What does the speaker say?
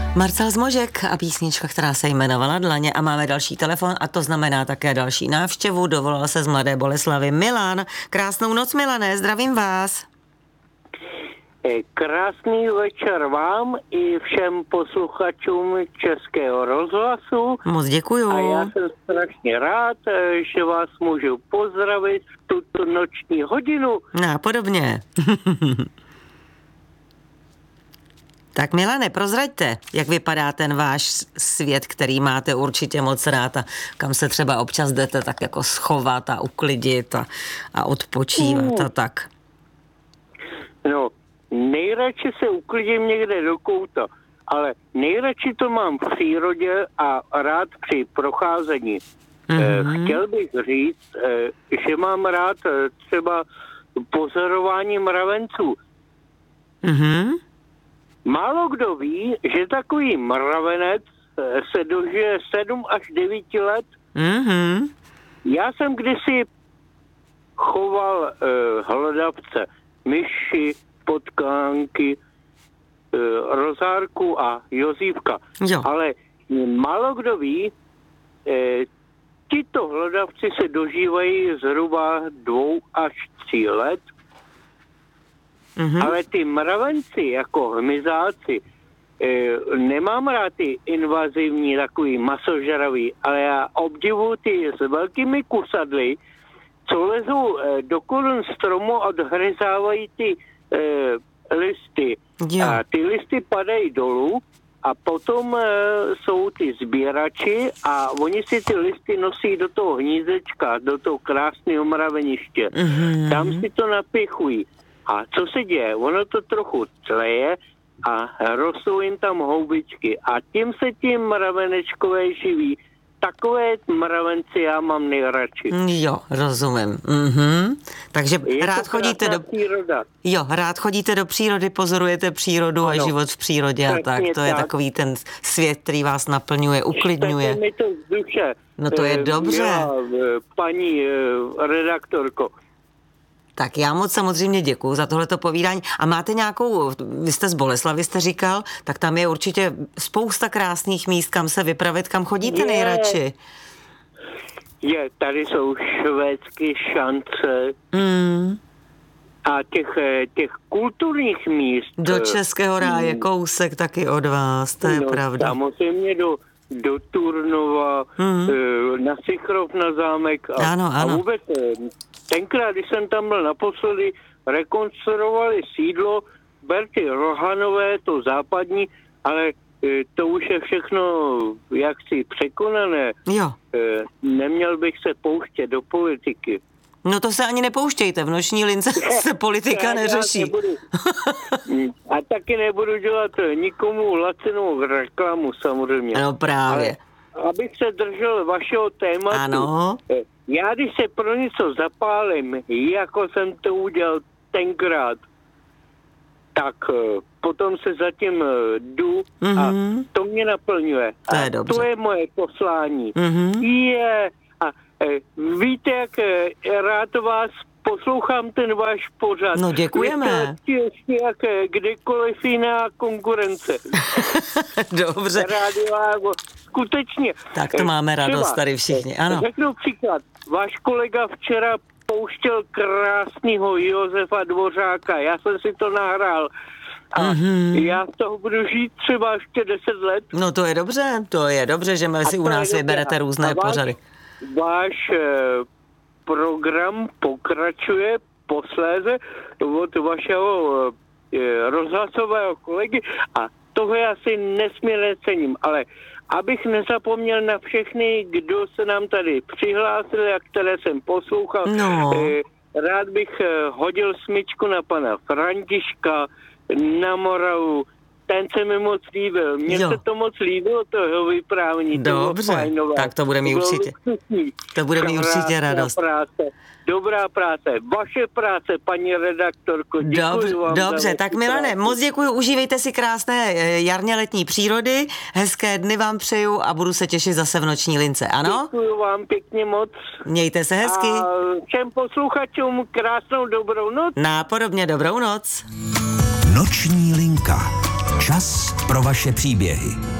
Marcel Zmožek a písnička, která se jmenovala Dlaně, a máme další telefon a to znamená také další návštěvu. Dovolal se z Mladé Boleslavi Milan. Krásnou noc, Milané, zdravím vás. Krásný večer vám i všem posluchačům Českého rozhlasu. Moc děkuju. A já jsem strašně rád, že vás můžu pozdravit v tuto noční hodinu. No, podobně. Tak Milane, prozraďte, jak vypadá ten váš svět, který máte určitě moc rád a kam se třeba občas jdete tak jako schovat a uklidit a odpočívat a tak. No, nejradši se uklidím někde do kouta, ale nejradši to mám v přírodě a rád při procházení. Chtěl bych říct, že mám rád třeba pozorování mravenců. Málo kdo ví, že takový mravenec se dožije 7 až 9 let. Já jsem kdysi choval hlodavce, myši, potkánky, rozárku a jozívka. Jo. Ale málo kdo ví, tito hlodavci se dožívají zhruba 2 až 3 let. Ale ty mravenci jako hmyzáci, nemám rád ty invazivní, takový masožravý, ale já obdivuji ty s velkými kusadly, co lezou do korun stromu a odhryzávají ty listy. Jo. A ty listy padají dolů a potom jsou ty sběrači a oni si ty listy nosí do toho hnízdečka, do toho krásného mraveniště. Tam si to napichují. A co se děje? Ono to trochu tleje a rostou jim tam houbičky. A tím se tím mravenečkové živí. Takové mravence já mám nejradši. Jo, rozumím. Takže rád chodíte do příroda. Jo, rád chodíte do přírody, pozorujete přírodu a život v přírodě a tak. To je takový ten svět, který vás naplňuje, uklidňuje. Mi to z duše. No to je dobře. Milá paní redaktorko. Tak já moc samozřejmě děkuju za tohleto povídání. A máte nějakou, vy jste z Boleslavy, jste říkal, tak tam je určitě spousta krásných míst, kam se vypravit, kam chodíte nejradši. Tady jsou švédské šance a těch kulturních míst. Do Českého ráje kousek taky od vás, to je pravda. Samozřejmě do Turnova, na Sichrov, na zámek a vůbec tenkrát, když jsem tam byl naposledy, rekonstruovali sídlo Berty Rohanové, to západní, ale to už je všechno jaksi překonané. Jo. Neměl bych se pouštět do politiky. No to se ani nepouštějte, v noční lince se politika neřeší. A taky nebudu dělat nikomu lacinou reklamu samozřejmě. No právě. Ale abych se držel vašeho tématu. Ano. Já když se pro něco zapálím, jako jsem to udělal tenkrát, tak potom se zatím jdu a to mě naplňuje. To je dobře. To je moje poslání. A víte, jak rád vás poslouchám ten váš pořad. No děkujeme. Ještě jak kdekoliv jiná konkurence. Dobře. Rádio, skutečně. Tak to máme radost tady všichni, ano. Řeknu příklad. Váš kolega včera pouštěl krásného Josefa Dvořáka. Já jsem si to nahrál. A já z toho budu žít třeba ještě 10 let. No to je dobře, že si u nás vyberete různé pořady. Váš program pokračuje posléze od vašeho rozhlasového kolegy a toho já si nesmírně cením, ale abych nezapomněl na všechny, kdo se nám tady přihlásili a které jsem poslouchal, rád bych hodil smyčku na pana Františka, na Moravu. Ten se mi moc líbil. Mně se to moc líbilo, to jeho vyprávění. Dobře, tak to bude mi určitě. To bude mi určitě radost. Dobrá práce. Vaše práce, paní redaktorko. Děkuji vám. Dobře, tak Milane, moc děkuji. Užívejte si krásné jarně letní přírody. Hezké dny vám přeju a budu se těšit zase v noční lince, ano? Děkuji vám pěkně moc. Mějte se hezky. A všem posluchačům krásnou dobrou noc. Nápodobně dobrou noc. Noční linka. Čas pro vaše příběhy.